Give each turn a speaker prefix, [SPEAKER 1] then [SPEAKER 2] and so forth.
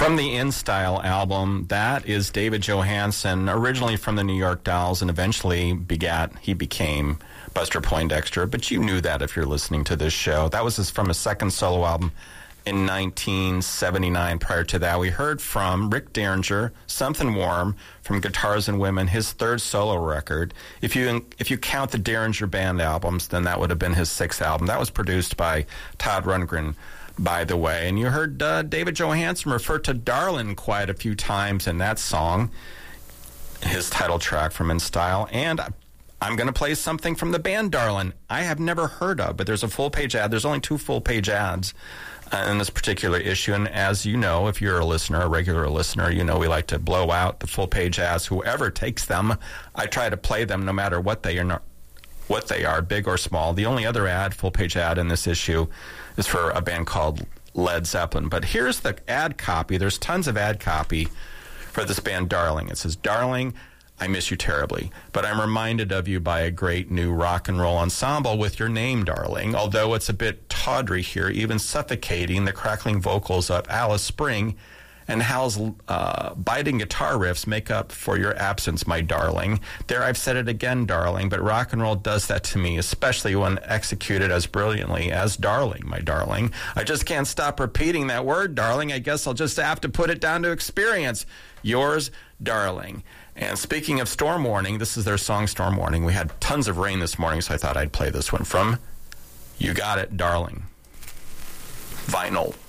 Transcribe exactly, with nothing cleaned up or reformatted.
[SPEAKER 1] From the In Style album, that is David Johansen, originally from the New York Dolls, and eventually begat, he became Buster Poindexter. But you knew that if you're listening to this show. That was his, from his second solo album in nineteen seventy-nine. Prior to that, we heard from Rick Derringer, Something Warm, from Guitars and Women, his third solo record. If you if you count the Derringer Band albums, then that would have been his sixth album. That was produced by Todd Rundgren, by the way. And you heard uh, David Johansen refer to Darlin' quite a few times in that song, his title track from In Style. And I'm going to play something from the band Darlin' I have never heard of, but there's a full-page ad. There's only two full-page ads uh, in this particular issue. And as you know, if you're a listener, a regular listener, you know we like to blow out the full-page ads. Whoever takes them, I try to play them no matter what they are, not, what they are, big or small. The only other ad, full-page ad in this issue, is for a band called Led Zeppelin. But here's the ad copy. There's tons of ad copy for this band Darling. It says, "Darling, I miss you terribly, but I'm reminded of you by a great new rock and roll ensemble with your name, darling. Although it's a bit tawdry here, even suffocating, the crackling vocals of Alice Spring and Hal's uh, biting guitar riffs make up for your absence, my darling. There, I've said it again, darling, but rock and roll does that to me, especially when executed as brilliantly as darling, my darling. I just can't stop repeating that word, darling. I guess I'll just have to put it down to experience. Yours, Darling." And speaking of Storm Warning, this is their song Storm Warning. We had tons of rain this morning, so I thought I'd play this one from You Got It, Darling. Vinyl.